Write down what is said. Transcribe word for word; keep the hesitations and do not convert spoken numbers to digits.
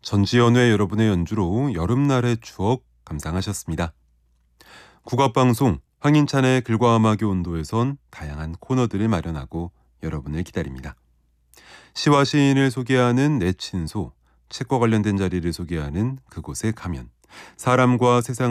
전지현의 여러분의 연주로 여름날의 추억 감상하셨습니다. 국악방송 황인찬의 글과 음악의 온도에선 다양한 코너들을 마련하고 여러분을 기다립니다. 시와 시인을 소개하는 내 친소, 책과 관련된 자리를 소개하는 그곳에 가면, 사람과 세상을